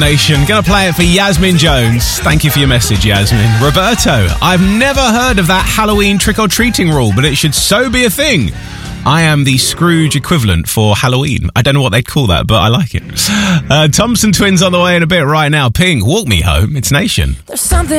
Nation. Gonna play it for Yasmin Jones. Thank you for your message, Yasmin. Roberto, I've never heard of that Halloween trick-or-treating rule, but it should so be a thing. I am the Scrooge equivalent for Halloween. I don't know what they'd call that, but I like it. Thompson Twins on the way in a bit right now. Pink, Walk Me Home. It's Nation. There's something